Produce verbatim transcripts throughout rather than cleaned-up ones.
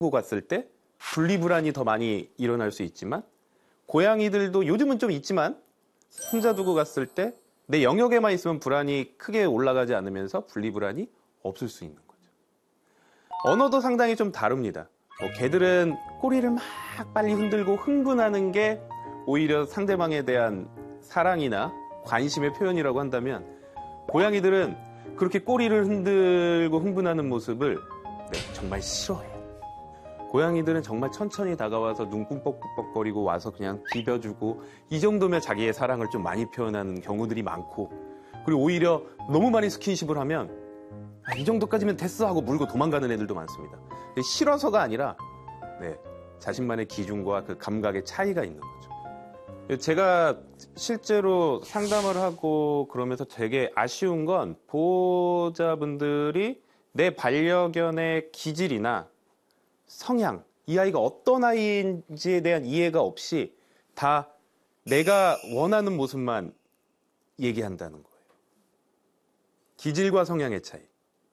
두고 갔을 때 분리불안이 더 많이 일어날 수 있지만 고양이들도 요즘은 좀 있지만 혼자 두고 갔을 때 내 영역에만 있으면 불안이 크게 올라가지 않으면서 분리불안이 없을 수 있는 거죠. 언어도 상당히 좀 다릅니다. 뭐 개들은 꼬리를 막 빨리 흔들고 흥분하는 게 오히려 상대방에 대한 사랑이나 관심의 표현이라고 한다면 고양이들은 그렇게 꼬리를 흔들고 흥분하는 모습을 네, 정말 싫어해요. 고양이들은 정말 천천히 다가와서 눈 꿈뻑꿈뻑거리고 와서 그냥 비벼주고 이 정도면 자기의 사랑을 좀 많이 표현하는 경우들이 많고 그리고 오히려 너무 많이 스킨십을 하면 아, 이 정도까지면 됐어 하고 물고 도망가는 애들도 많습니다. 싫어서가 아니라 네, 자신만의 기준과 그 감각의 차이가 있는 거죠. 제가 실제로 상담을 하고 그러면서 되게 아쉬운 건 보호자분들이 내 반려견의 기질이나 성향, 이 아이가 어떤 아이인지에 대한 이해가 없이 다 내가 원하는 모습만 얘기한다는 거예요. 기질과 성향의 차이.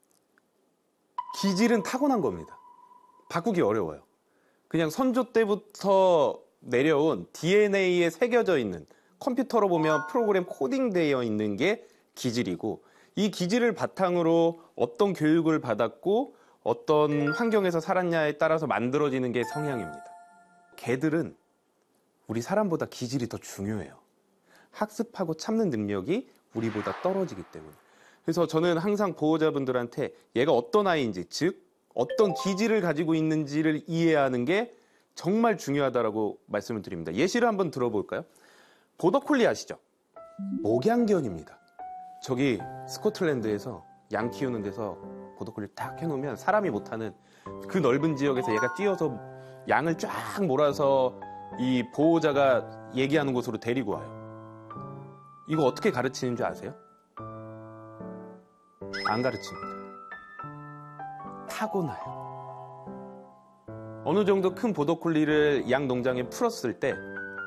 기질은 타고난 겁니다. 바꾸기 어려워요. 그냥 선조 때부터 내려온 디엔에이에 새겨져 있는, 컴퓨터로 보면 프로그램 코딩되어 있는 게 기질이고 이 기질을 바탕으로 어떤 교육을 받았고 어떤 환경에서 살았냐에 따라서 만들어지는 게 성향입니다. 개들은 우리 사람보다 기질이 더 중요해요. 학습하고 참는 능력이 우리보다 떨어지기 때문에. 그래서 저는 항상 보호자분들한테 얘가 어떤 아이인지, 즉 어떤 기질을 가지고 있는지를 이해하는 게 정말 중요하다고 말씀을 드립니다. 예시를 한번 들어볼까요? 보더콜리 아시죠? 목양견입니다. 저기 스코틀랜드에서 양 키우는 데서 보더콜리를 딱 해놓으면 사람이 못하는 그 넓은 지역에서 얘가 뛰어서 양을 쫙 몰아서 이 보호자가 얘기하는 곳으로 데리고 와요. 이거 어떻게 가르치는 줄 아세요? 안 가르칩니다. 타고나요. 어느 정도 큰 보더콜리를 양 농장에 풀었을 때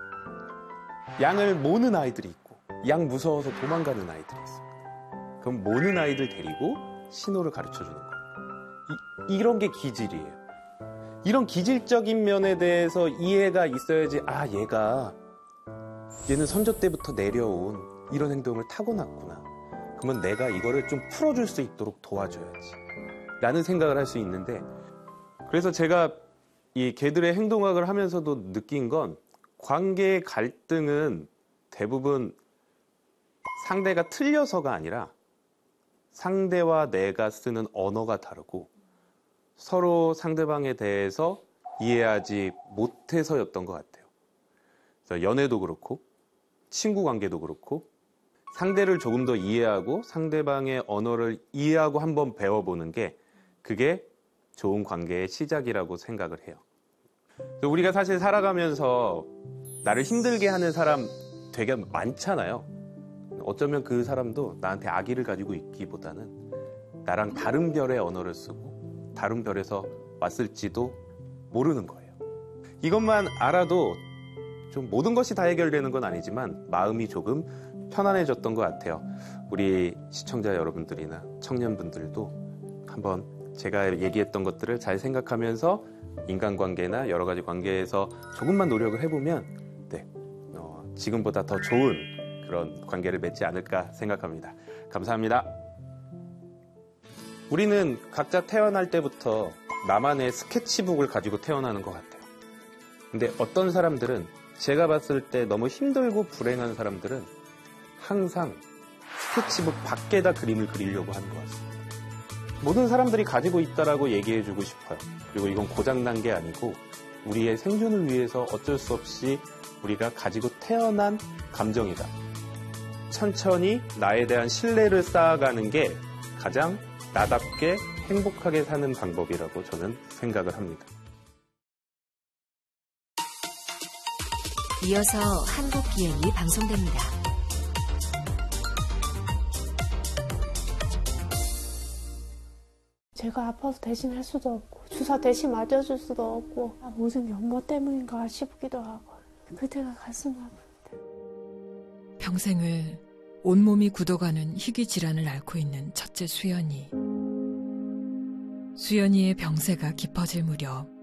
양을 모는 아이들이 있고 양 무서워서 도망가는 아이들이 있습니다. 그럼 모는 아이들 데리고 신호를 가르쳐주는 거예요. 이, 이런 게 기질이에요. 이런 기질적인 면에 대해서 이해가 있어야지 아 얘가 얘는 선조 때부터 내려온 이런 행동을 타고났구나. 그러면 내가 이거를 좀 풀어줄 수 있도록 도와줘야지 라는 생각을 할 수 있는데 그래서 제가 이 개들의 행동학을 하면서도 느낀 건 관계의 갈등은 대부분 상대가 틀려서가 아니라 상대와 내가 쓰는 언어가 다르고 서로 상대방에 대해서 이해하지 못해서였던 것 같아요. 그래서 연애도 그렇고 친구 관계도 그렇고 상대를 조금 더 이해하고 상대방의 언어를 이해하고 한번 배워보는 게 그게 좋은 관계의 시작이라고 생각을 해요. 우리가 사실 살아가면서 나를 힘들게 하는 사람 되게 많잖아요. 어쩌면 그 사람도 나한테 악의를 가지고 있기보다는 나랑 다른 별의 언어를 쓰고 다른 별에서 왔을지도 모르는 거예요. 이것만 알아도 좀 모든 것이 다 해결되는 건 아니지만 마음이 조금 편안해졌던 것 같아요. 우리 시청자 여러분들이나 청년분들도 한번 제가 얘기했던 것들을 잘 생각하면서 인간관계나 여러 가지 관계에서 조금만 노력을 해보면 네, 어, 지금보다 더 좋은 그런 관계를 맺지 않을까 생각합니다. 감사합니다. 우리는 각자 태어날 때부터 나만의 스케치북을 가지고 태어나는 것 같아요. 근데 어떤 사람들은 제가 봤을 때 너무 힘들고 불행한 사람들은 항상 스케치북 밖에다 그림을 그리려고 하는 것 같습니다. 모든 사람들이 가지고 있다라고 얘기해주고 싶어요. 그리고 이건 고장난 게 아니고 우리의 생존을 위해서 어쩔 수 없이 우리가 가지고 태어난 감정이다. 천천히 나에 대한 신뢰를 쌓아가는 게 가장 나답게 행복하게 사는 방법이라고 저는 생각을 합니다. 이어서 한국 비행이 방송됩니다. 제가 아파서 대신 할 수도 없고 주사 대신 맞아줄 수도 없고 아, 모든 게 엄마 때문인가 싶기도 하고 그때가 가슴 아프다. 평생을 온몸이 굳어가는 희귀 질환을 앓고 있는 첫째 수연이. 수연이의 병세가 깊어질 무렵